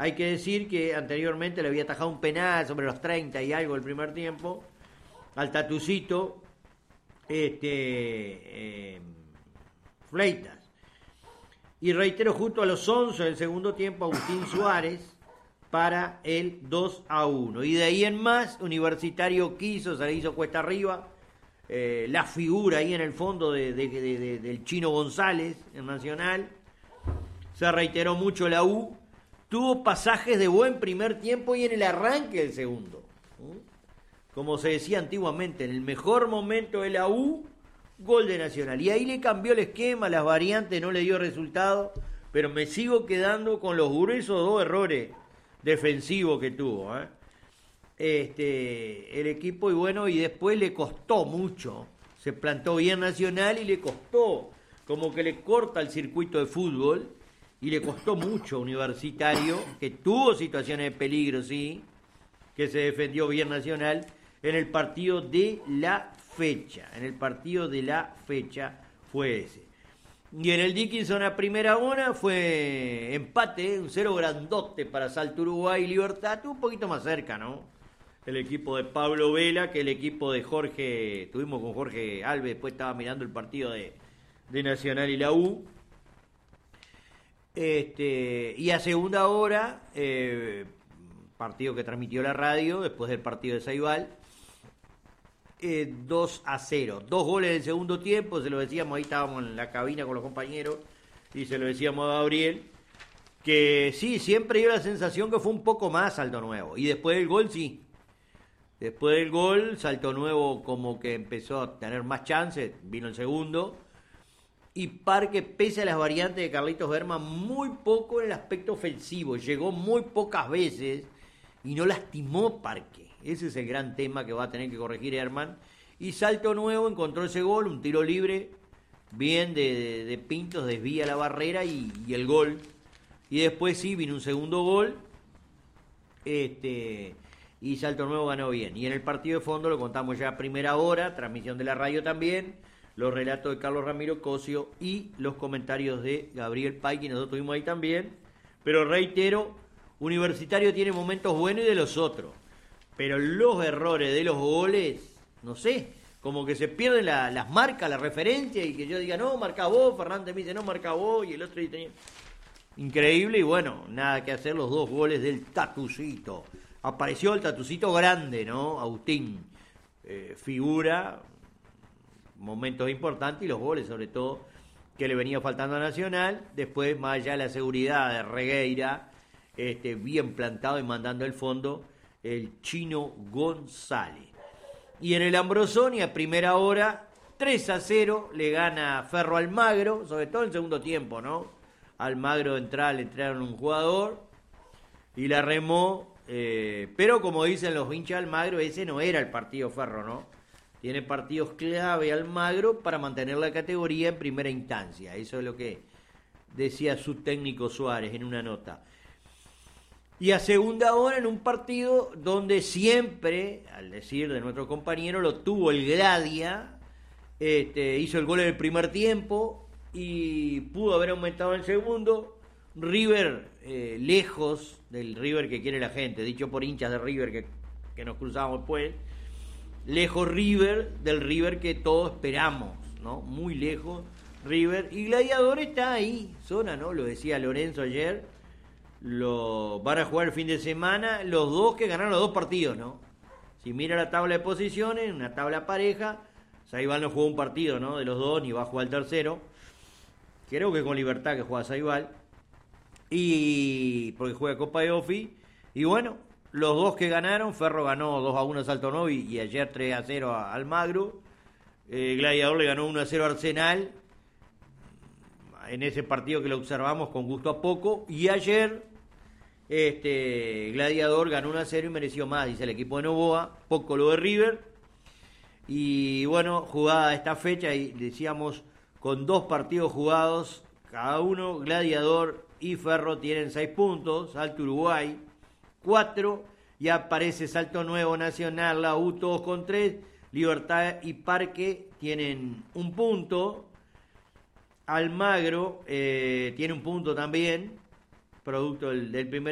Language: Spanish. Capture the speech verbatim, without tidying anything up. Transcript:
Hay que decir que anteriormente le había atajado un penal sobre los treinta y algo del primer tiempo al Tatucito este, eh, Fleitas. Y reitero, justo a los once del segundo tiempo, Agustín Suárez para el dos a uno. Y de ahí en más, Universitario quiso, se le hizo cuesta arriba. Eh, la figura ahí en el fondo de, de, de, de, del Chino González, en Nacional. Se reiteró mucho la U. Tuvo pasajes de buen primer tiempo y en el arranque del segundo. Como se decía antiguamente, en el mejor momento de la U, gol de Nacional. Y ahí le cambió el esquema, las variantes, no le dio resultado, pero me sigo quedando con los gruesos dos errores defensivos que tuvo. ¿eh? Este, el equipo, y bueno, y después le costó mucho. Se plantó bien Nacional y le costó, como que le corta el circuito de fútbol, y le costó mucho Universitario, que tuvo situaciones de peligro, sí, que se defendió bien Nacional, en el partido de la fecha. En el partido de la fecha fue ese. Y en el Dickinson a primera hora fue empate, un cero grandote para Salto Uruguay y Libertad, un poquito más cerca, ¿no? El equipo de Pablo Vela que el equipo de Jorge, estuvimos con Jorge Alves, después estaba mirando el partido de, de Nacional y la U. Este, y a segunda hora, eh, partido que transmitió la radio, después del partido de Saibal, Eh, dos a cero, dos goles del segundo tiempo, se lo decíamos, ahí estábamos en la cabina con los compañeros y se lo decíamos a Gabriel, que sí, siempre dio la sensación que fue un poco más Salto Nuevo, y después del gol sí, después del gol Salto Nuevo como que empezó a tener más chances, vino el segundo, y Parque, pese a las variantes de Carlitos Berman, muy poco en el aspecto ofensivo, llegó muy pocas veces y no lastimó Parque. Ese es el gran tema que va a tener que corregir Herman. Y Salto Nuevo encontró ese gol, un tiro libre, bien de, de, de Pintos, desvía la barrera y, y el gol. Y después sí, vino un segundo gol. Este, y Salto Nuevo ganó bien. Y en el partido de fondo lo contamos ya a primera hora, transmisión de la radio también, los relatos de Carlos Ramiro Cosio y los comentarios de Gabriel Paique, nosotros estuvimos ahí también. Pero reitero, Universitario tiene momentos buenos y de los otros. Pero los errores de los goles, no sé, como que se pierden la, las marcas, la referencia, y que yo diga, no, marca vos, Fernández me dice, no, marca vos, y el otro tenía... Increíble, y bueno, nada que hacer, los dos goles del Tatucito. Apareció el Tatucito grande, ¿no? Agustín, eh, figura, momentos importantes, y los goles sobre todo, que le venía faltando a Nacional. Después, más allá de la seguridad de Regueira, este, bien plantado y mandando el fondo, el Chino González. Y en el Ambrosoni a primera hora, tres a cero, le gana Ferro Almagro, sobre todo en el segundo tiempo, ¿no? Almagro de entrada le entraron un jugador y la remó, eh, pero como dicen los hinchas de Almagro, ese no era el partido Ferro, ¿no? Tiene partidos clave Almagro para mantener la categoría en primera instancia. Eso es lo que decía su técnico Suárez en una nota. Y a segunda hora en un partido donde siempre, al decir de nuestro compañero, lo tuvo el Gladia, este, hizo el gol en el primer tiempo y pudo haber aumentado en el segundo. River, eh, lejos del River que quiere la gente, dicho por hinchas de River que, que nos cruzamos después, lejos River del River que todos esperamos, ¿no? Muy lejos River. Y Gladiador está ahí, zona, ¿no? Lo decía Lorenzo ayer. Lo van a jugar el fin de semana los dos que ganaron los dos partidos, ¿no? Si mira la tabla de posiciones, una tabla pareja, Saibal no jugó un partido, ¿no? De los dos, ni va a jugar el tercero. Creo que con Libertad que juega Saibal. Y porque juega Copa de Ofi. Y bueno, los dos que ganaron, Ferro ganó dos a uno a Salto Nuevo y, y ayer tres a cero a Almagro. Eh, Gladiador le ganó uno a cero a Arsenal. En ese partido que lo observamos con gusto a poco. Y ayer Este, Gladiador ganó uno a cero y mereció más, dice el equipo de Novoa, poco lo de River. Y bueno, jugada esta fecha, y decíamos, con dos partidos jugados, cada uno, Gladiador y Ferro tienen seis puntos, Salto Uruguay, cuatro, y aparece Salto Nuevo, Nacional, la U todos con tres, Libertad y Parque tienen un punto, Almagro eh, tiene un punto también, producto del, del primer